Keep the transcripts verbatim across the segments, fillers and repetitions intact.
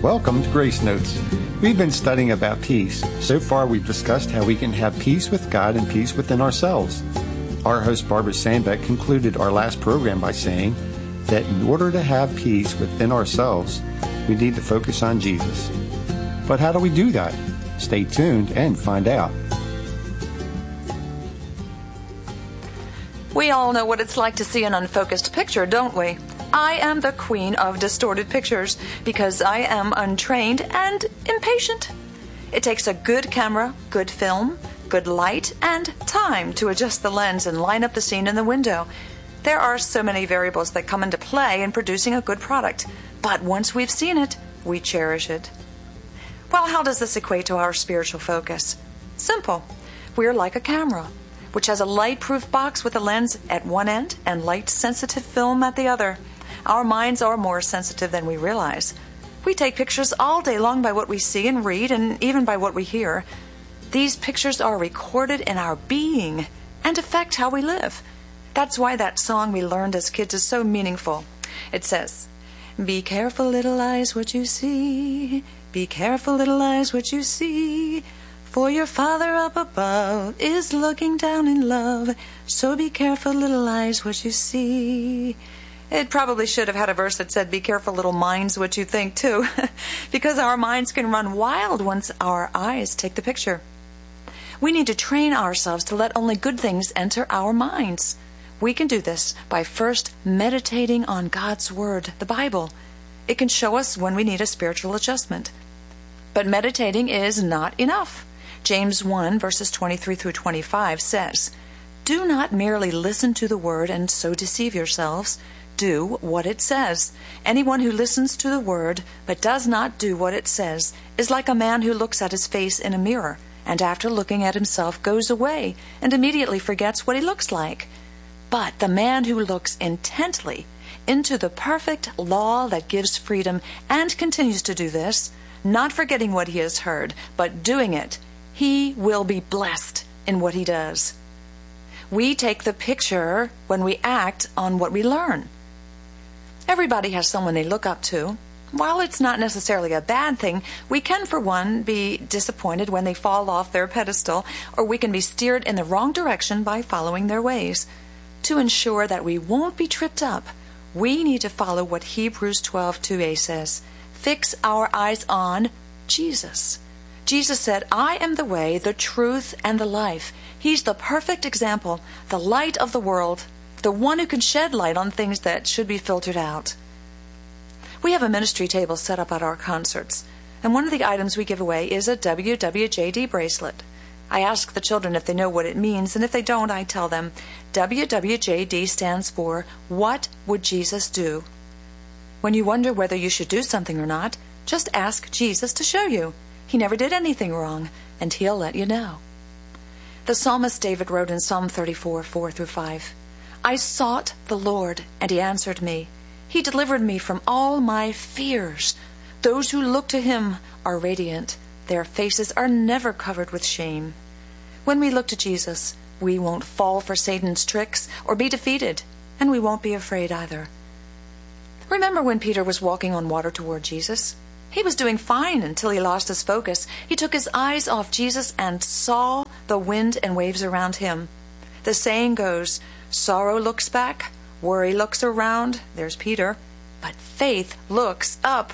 Welcome to Grace Notes. We've been studying about peace. So far, we've discussed how we can have peace with God and peace within ourselves. Our host, Barbara Sandbeck, concluded our last program by saying that in order to have peace within ourselves, we need to focus on Jesus. But how do we do that? Stay tuned and find out. We all know what it's like to see an unfocused picture, don't we? I am the queen of distorted pictures because I am untrained and impatient. It takes a good camera, good film, good light, and time to adjust the lens and line up the scene in the window. There are so many variables that come into play in producing a good product, but once we've seen it, we cherish it. Well, how does this equate to our spiritual focus? Simple. We're like a camera, which has a light-proof box with a lens at one end and light-sensitive film at the other. Our minds are more sensitive than we realize. We take pictures all day long by what we see and read, and even by what we hear. These pictures are recorded in our being and affect how we live. That's why that song we learned as kids is so meaningful. It says, "Be careful, little eyes, what you see. Be careful, little eyes, what you see. For your Father up above is looking down in love. So be careful, little eyes, what you see." It probably should have had a verse that said, "Be careful, little minds, what you think," too, because our minds can run wild once our eyes take the picture. We need to train ourselves to let only good things enter our minds. We can do this by first meditating on God's Word, the Bible. It can show us when we need a spiritual adjustment. But meditating is not enough. James one, verses twenty-three through twenty-five says, "Do not merely listen to the Word and so deceive yourselves. Do what it says. Anyone who listens to the Word but does not do what it says is like a man who looks at his face in a mirror and after looking at himself goes away and immediately forgets what he looks like. But the man who looks intently into the perfect law that gives freedom and continues to do this, not forgetting what he has heard, but doing it, he will be blessed in what he does." We take the picture when we act on what we learn. Everybody has someone they look up to. While it's not necessarily a bad thing, we can, for one, be disappointed when they fall off their pedestal, or we can be steered in the wrong direction by following their ways. To ensure that we won't be tripped up, we need to follow what Hebrews twelve two a says. Fix our eyes on Jesus. Jesus said, "I am the way, the truth, and the life." He's the perfect example, the light of the world, the one who can shed light on things that should be filtered out. We have a ministry table set up at our concerts, and one of the items we give away is a W W J D bracelet. I ask the children if they know what it means, and if they don't, I tell them. W W J D stands for, What Would Jesus Do? When you wonder whether you should do something or not, just ask Jesus to show you. He never did anything wrong, and he'll let you know. The psalmist David wrote in Psalm thirty-four, four through five, "I sought the Lord, and he answered me. He delivered me from all my fears. Those who look to him are radiant. Their faces are never covered with shame." When we look to Jesus, we won't fall for Satan's tricks or be defeated, and we won't be afraid either. Remember when Peter was walking on water toward Jesus? He was doing fine until he lost his focus. He took his eyes off Jesus and saw the wind and waves around him. The saying goes, sorrow looks back, worry looks around, there's Peter, but faith looks up.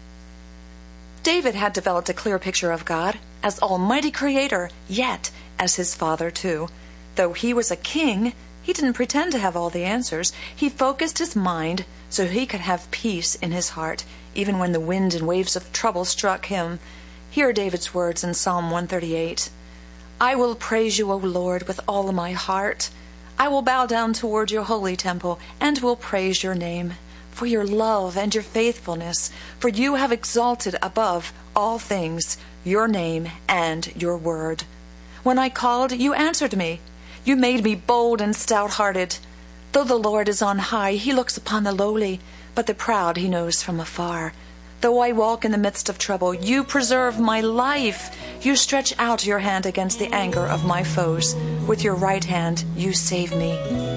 David had developed a clear picture of God as Almighty Creator, yet as his Father too. Though he was a king, he didn't pretend to have all the answers. He focused his mind so he could have peace in his heart, even when the wind and waves of trouble struck him. Here are David's words in Psalm one thirty-eight. "I will praise you, O Lord, with all my heart. I will bow down toward your holy temple and will praise your name for your love and your faithfulness, for you have exalted above all things your name and your word. When I called, you answered me. You made me bold and stout-hearted. Though the Lord is on high, he looks upon the lowly, but the proud he knows from afar. Though I walk in the midst of trouble, you preserve my life. You stretch out your hand against the anger of my foes. With your right hand, you save me.